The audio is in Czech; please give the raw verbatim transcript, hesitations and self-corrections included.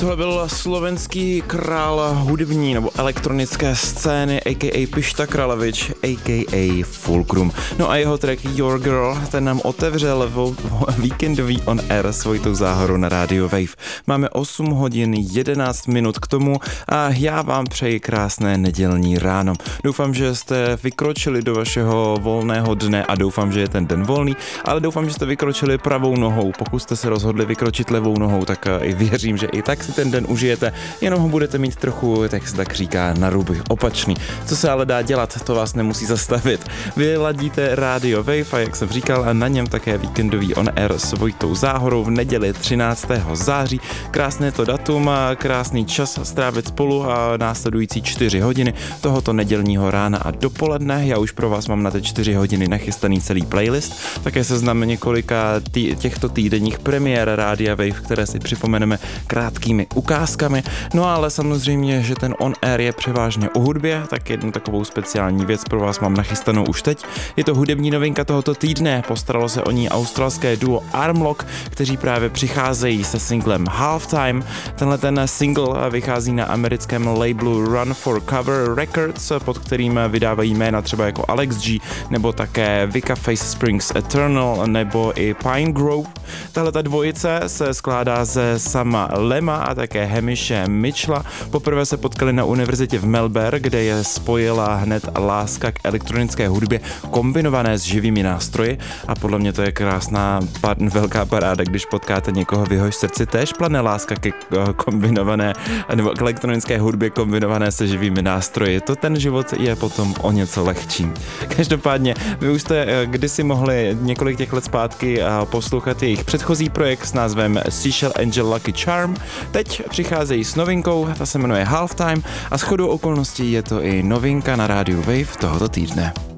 Tohle byl slovenský král hudební nebo elektronické scény, a k a. Pišta Kralovič, a k a. Fulcrum. No a jeho track Your Girl, ten nám otevřel vo, vo, víkendový on air s Vojtou Záhorou na rádiu Wave. Máme osm hodin jedenáct minut k tomu a já vám přeji krásné nedělní ráno. Doufám, že jste vykročili do vašeho volného dne a doufám, že je ten den volný, ale doufám, že jste vykročili pravou nohou. Pokud jste se rozhodli vykročit levou nohou, tak i věřím, že i tak si ten den užijete, jenom ho budete mít trochu, tak se tak říká, na ruby opačný. Co se ale dá dělat, to vás nemusí zastavit. Vy ladíte rádio Wave a jak jsem říkal, a na něm také víkendový on air s Vojtou Záhorou v neděli třináctého září. Krásné to datum a krásný čas strávit spolu a následující čtyři hodiny tohoto nedělního rána a dopoledne. Já už pro vás mám na ty čtyři hodiny nachystaný celý playlist, také seznam několika tý, těchto týdenních premiér rádia Wave, které si připomeneme krátkými ukázkami. No ale samozřejmě, že ten on air je převážně o hudbě, tak jednu takovou speciální věc pro vás mám nachystanou už teď. Je to hudební novinka tohoto týdne, postaralo se o ní australské duo Armlock, kteří právě přicházejí se singlem Halftime. Tenhle ten single vychází na americkém labelu Run for Cover Records, pod kterým vydávají jména třeba jako Alex G, nebo také Vika Face Springs Eternal, nebo i Pine Grove. Tahle ta dvojice se skládá ze Sama Lema a také Hamishe Mitchella. Poprvé se potkali na univerzitě v Melbourne, kde je spojila hned láska k elektronické hudbě kombinované s živými nástroji a podle mě to je krásná velká paráda, když potkáte někoho, v jehož srdci též plane láska ke kombinované nebo k elektronické hudbě kombinované se živými nástroji. To ten život je potom o něco lehčí. Každopádně vy už jste kdysi mohli několik těch let zpátky poslouchat jejich předchozí projekt s názvem Seashell Angel Lucky Charm. Teď přicházejí s novinkou, ta se jmenuje Halftime a shodou okolností je to i novinka na rádiu Wave tohoto týdne.